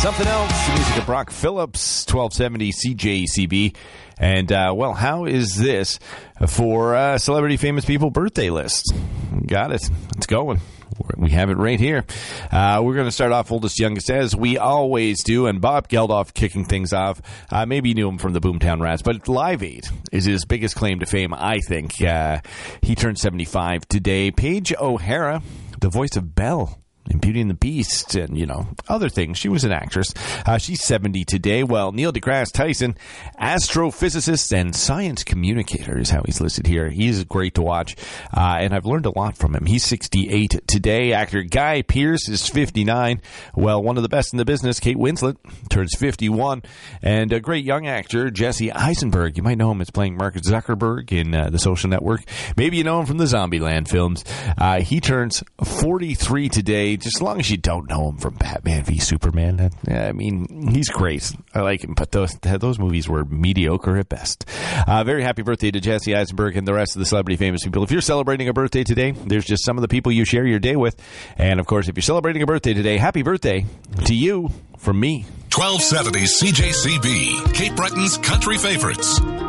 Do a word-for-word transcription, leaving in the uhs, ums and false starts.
Something Else, the music of Brock Phillips, twelve seventy C J C B. And, uh, well, how is this for uh, Celebrity Famous People birthday list? Got it. It's going. We have it right here. Uh, we're going to start off oldest, youngest, as we always do. And Bob Geldof kicking things off. Uh, maybe you knew him from the Boomtown Rats, but Live Aid is his biggest claim to fame, I think. Uh, he turned seventy-five today. Paige O'Hara, the voice of Belle in Beauty and the Beast and, you know, other things. She was an actress. Uh, she's seventy today. Well, Neil deGrasse Tyson, astrophysicist and science communicator is how he's listed here. He's great to watch, uh, and I've learned a lot from him. He's sixty-eight today. Actor Guy Pearce is fifty-nine. Well, one of the best in the business, Kate Winslet, turns fifty-one. And a great young actor, Jesse Eisenberg. You might know him as playing Mark Zuckerberg in uh, The Social Network. Maybe you know him from the Zombieland films. Uh, he turns forty-three today. Just as long as you don't know him from Batman v Superman. That, I mean, he's great. I like him, but those those movies were mediocre at best. Uh, very happy birthday to Jesse Eisenberg and the rest of the Celebrity Famous People. If you're celebrating a birthday today, there's just some of the people you share your day with. And, of course, if you're celebrating a birthday today, happy birthday to you from me. twelve seventy C J C B, Cape Breton's country favorites.